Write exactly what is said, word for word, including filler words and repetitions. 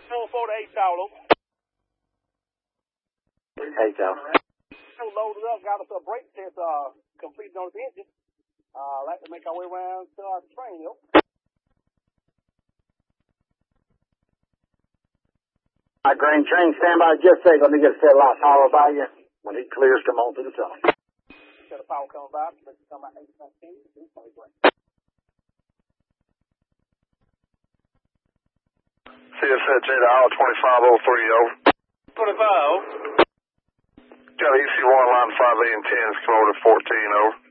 Four four to eight tower. Eight tower. Loaded up, got us a brake test uh completed on the engine. Uh, like to make our way around to our train, yo. My grain train, stand by just a second. Let me get a set lot power by you. When he clears, come on to the top. Set of power coming by. Let's come out eight nineteen. C S H eight hour twenty-five oh three, over. twenty-five. Got E C one line five A and tens, come over to fourteen, over.